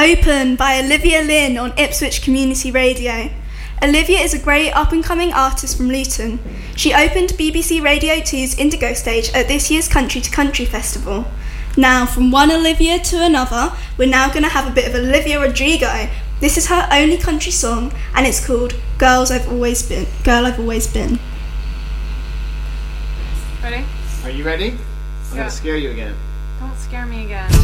Open by Olivia Lynn on Ipswich Community Radio. Olivia is a great up-and-coming artist from Luton. She opened BBC Radio 2's Indigo stage at this year's Country to Country Festival. Now, from one Olivia to another, we're now going to have a bit of Olivia Rodrigo. This is her only country song, and it's called Girl I've Always Been. Ready? Are you ready? I'm going to scare you again. Don't scare me again.